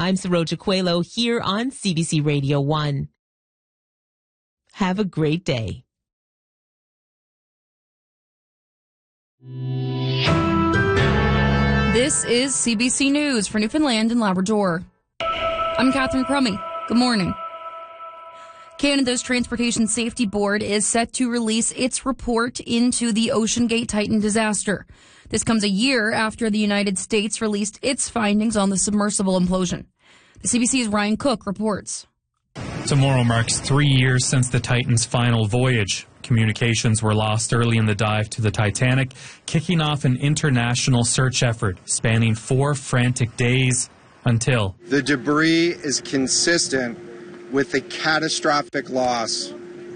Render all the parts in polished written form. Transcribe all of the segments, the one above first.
I'm Saroja Coelho here on CBC Radio 1. Have a great day. This is CBC News for Newfoundland and Labrador. I'm Catherine Crummy. Good morning. Canada's Transportation Safety Board is set to release its report into the OceanGate Titan disaster. This comes a year after the United States released its findings on the submersible implosion. The CBC's Ryan Cook reports. Tomorrow marks 3 years since the Titan's final voyage. Communications were lost early in the dive to the Titanic, kicking off an international search effort spanning 4 frantic days until the debris is consistent with the catastrophic loss.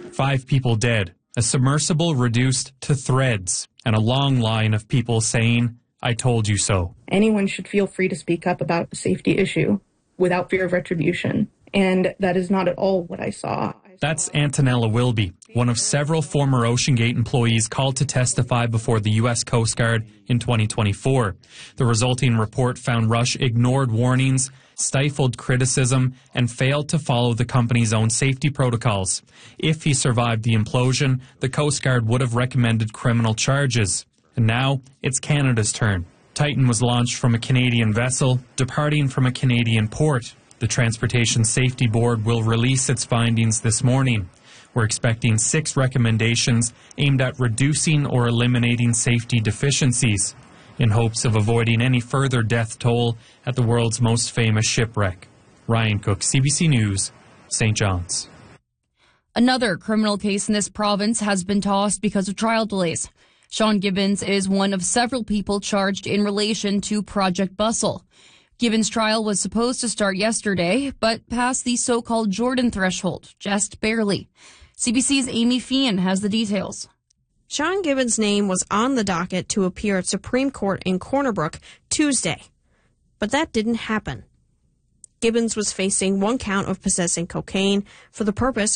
5 people dead, a submersible reduced to threads, and a long line of people saying, "I told you so." Anyone should feel free to speak up about a safety issue without fear of retribution. And that is not at all what I saw. That's Antonella Wilby, one of several former OceanGate employees called to testify before the U.S. Coast Guard in 2024. The resulting report found Rush ignored warnings, stifled criticism, and failed to follow the company's own safety protocols. If he survived the implosion, the Coast Guard would have recommended criminal charges. And now, it's Canada's turn. Titan was launched from a Canadian vessel, departing from a Canadian port. The Transportation Safety Board will release its findings this morning. We're expecting 6 recommendations aimed at reducing or eliminating safety deficiencies, in hopes of avoiding any further death toll at the world's most famous shipwreck. Ryan Cook, CBC News, St. John's. Another criminal case in this province has been tossed because of trial delays. Sean Gibbons is one of several people charged in relation to Project Bustle. Gibbons' trial was supposed to start yesterday, but passed the so-called Jordan threshold, just barely. CBC's Amy Feehan has the details. Sean Gibbons' name was on the docket to appear at Supreme Court in Corner Brook Tuesday, but that didn't happen. Gibbons was facing 1 count of possessing cocaine for the purpose